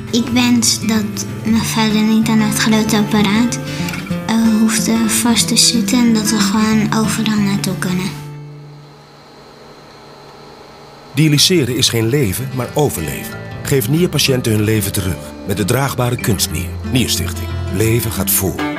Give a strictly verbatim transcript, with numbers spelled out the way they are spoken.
Ik wens dat mijn vader niet aan het grote apparaat uh, hoeft vast te zitten en dat we gewoon overal naartoe kunnen. Dialyseren is geen leven, maar overleven. Geef nierpatiënten hun leven terug met de draagbare kunstnier. Nierstichting. Leven gaat voor.